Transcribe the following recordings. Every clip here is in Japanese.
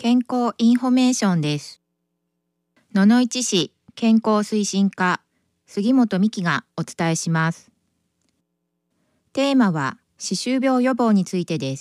健康インフォメーションです。野々市市健康推進課杉本美希がお伝えします。テーマは歯周病予防についてです。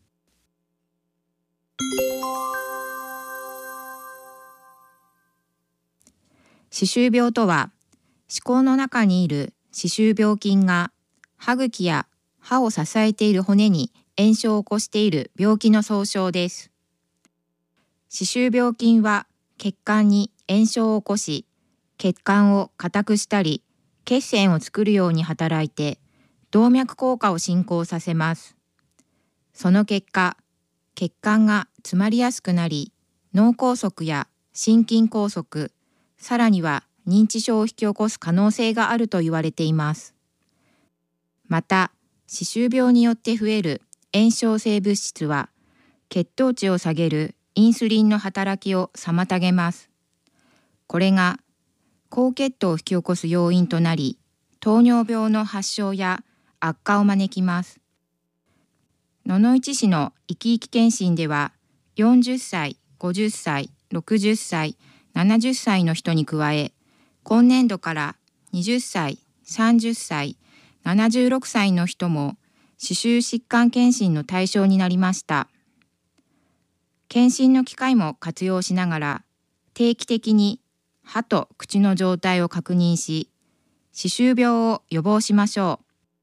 歯周病とは、歯垢の中にいる歯周病菌が歯茎や歯を支えている骨に炎症を起こしている病気の総称です。歯周病菌は血管に炎症を起こし、血管を硬くしたり、血栓を作るように働いて、動脈硬化を進行させます。その結果、血管が詰まりやすくなり、脳梗塞や心筋梗塞、さらには認知症を引き起こす可能性があると言われています。また、歯周病によって増える炎症性物質は、血糖値を下げるインスリンの働きを妨げます。これが高血糖を引き起こす要因となり、糖尿病の発症や悪化を招きます。野々市市のいきいき検診では、40歳、50歳、60歳、70歳の人に加え、今年度から20歳、30歳、76歳の人も歯周疾患検診の対象になりました。検診の機会も活用しながら、定期的に歯と口の状態を確認し、歯周病を予防しましょう。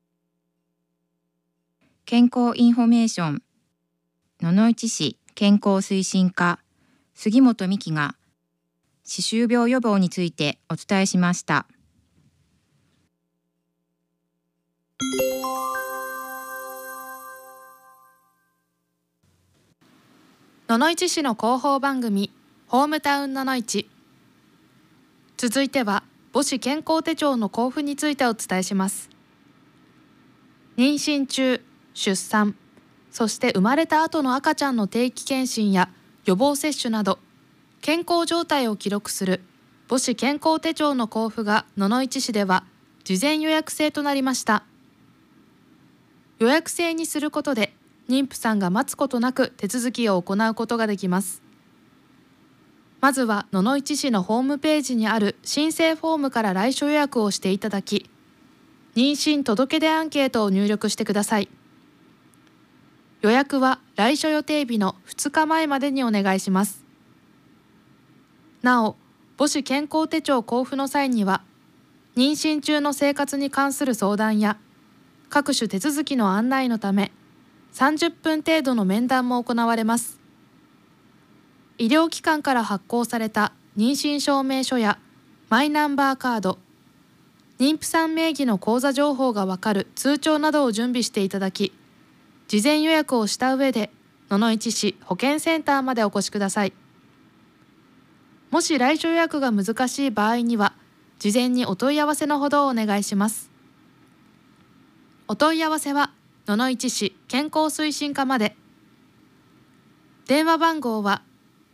健康インフォメーション、野々市市健康推進課、杉本美希が、歯周病予防についてお伝えしました。 野々市市の広報番組ホームタウン野々市。続いては母子健康手帳の交付についてお伝えします。妊娠中、出産、そして生まれた後の赤ちゃんの定期検診や予防接種など、健康状態を記録する母子健康手帳の交付が野々市市では事前予約制となりました。予約制にすることで妊婦さんが待つことなく手続きを行うことができます。まずは野々市市のホームページにある申請フォームから来所予約をしていただき、妊娠届出アンケートを入力してください。予約は来所予定日の2日前までにお願いします。なお、母子健康手帳交付の際には、妊娠中の生活に関する相談や各種手続きの案内のため、30分程度の面談も行われます。医療機関から発行された妊娠証明書やマイナンバーカード、妊婦さん名義の口座情報がわかる通帳などを準備していただき、事前予約をした上で野々市市保健センターまでお越しください。もし来所予約が難しい場合には、事前にお問い合わせのほどをお願いします。お問い合わせは野々市市健康推進課まで。電話番号は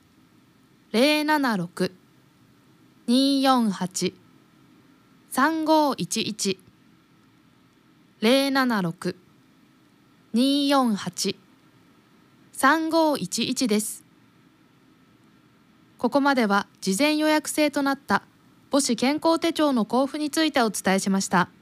076-248-3511 076-248-3511 です。ここまでは事前予約制となった母子健康手帳の交付についてお伝えしました。